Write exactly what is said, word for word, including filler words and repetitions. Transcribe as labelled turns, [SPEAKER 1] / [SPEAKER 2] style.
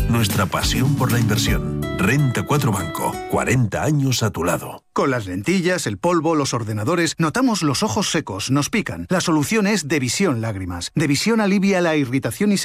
[SPEAKER 1] nuestra pasión por la inversión. Renta cuatro Banco, cuarenta años a tu lado.
[SPEAKER 2] Con las lentillas, el polvo, los ordenadores, notamos los ojos secos, nos pican. La solución es Devisión Lágrimas. Devisión alivia la irritación y